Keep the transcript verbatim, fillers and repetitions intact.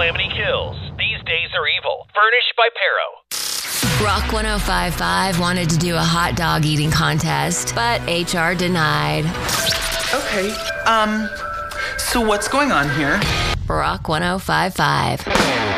Calamity Kills. These days are evil. Furnished by Pero. Rock one oh five point five wanted to do a hot dog eating contest, but H R denied. Okay, um, so what's going on here? Rock one oh five point five.